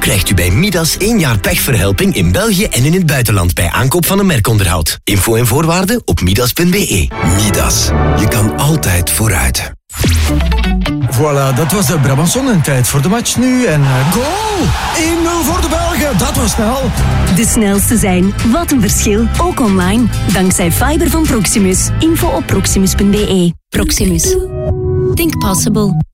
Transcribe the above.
krijgt u bij Midas 1 jaar pechverhelping in België en in het buitenland bij aankoop van een merkonderhoud. Info en voorwaarden op midas.be. Midas. Je kan altijd vooruit. Voilà, dat was de Brabançon en tijd voor de match nu. En goal! 1-0 voor de Belgen, dat was snel. De snelste zijn. Wat een verschil. Ook online. Dankzij fiber van Proximus. Info op proximus.be. Proximus. Think possible.